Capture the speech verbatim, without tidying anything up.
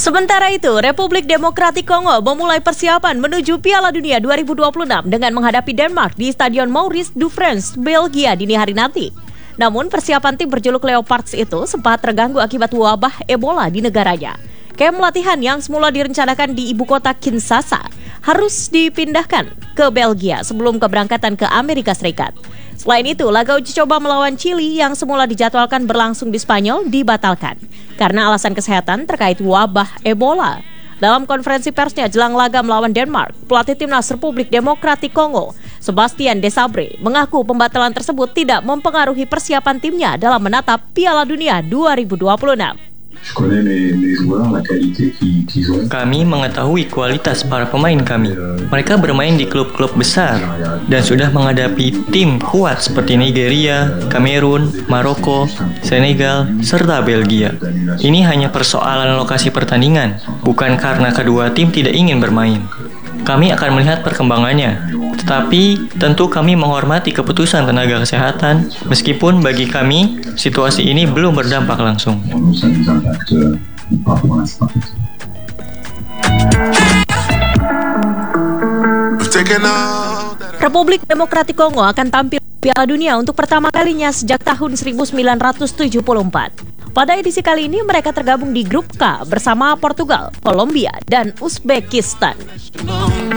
Sementara itu, Republik Demokratik Kongo memulai persiapan menuju Piala Dunia dua ribu dua puluh enam dengan menghadapi Denmark di Stadion Maurice de France, Belgia dini hari nanti. Namun persiapan tim berjuluk Leopards itu sempat terganggu akibat wabah Ebola di negaranya. Kem latihan yang semula direncanakan di ibu kota Kinshasa harus dipindahkan ke Belgia sebelum keberangkatan ke Amerika Serikat. Selain itu, laga uji coba melawan Chili yang semula dijadwalkan berlangsung di Spanyol dibatalkan karena alasan kesehatan terkait wabah Ebola. Dalam konferensi persnya jelang laga melawan Denmark, pelatih timnas Republik Demokratik Kongo, Sebastien Desabre, mengaku pembatalan tersebut tidak mempengaruhi persiapan timnya dalam menatap Piala Dunia dua ribu dua puluh enam. Kami mengetahui kualitas para pemain kami. Mereka bermain di klub-klub besar dan sudah menghadapi tim kuat seperti Nigeria, Kamerun, Maroko, Senegal, serta Belgia. Ini hanya persoalan lokasi pertandingan, bukan karena kedua tim tidak ingin bermain. Kami akan melihat perkembangannya, tetapi tentu kami menghormati keputusan tenaga kesehatan, meskipun bagi kami situasi ini belum berdampak langsung. Republik Demokratik Kongo akan tampil di Piala Dunia untuk pertama kalinya sejak tahun seribu sembilan ratus tujuh puluh empat. Pada edisi kali ini mereka tergabung di grup K bersama Portugal, Kolombia, dan Uzbekistan.